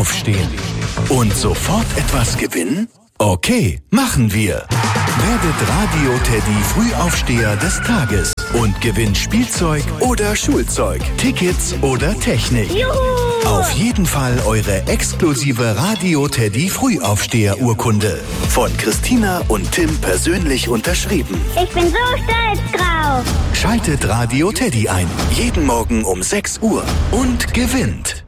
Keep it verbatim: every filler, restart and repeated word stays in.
aufstehen. Und sofort etwas gewinnen? Okay, machen wir. Werdet Radio Teddy Frühaufsteher des Tages und gewinnt Spielzeug oder Schulzeug, Tickets oder Technik. Juhu! Auf jeden Fall eure exklusive Radio Teddy Frühaufsteher-Urkunde. Von Christina und Tim persönlich unterschrieben. Ich bin so stolz drauf. Schaltet Radio Teddy ein. Jeden Morgen um sechs Uhr und gewinnt.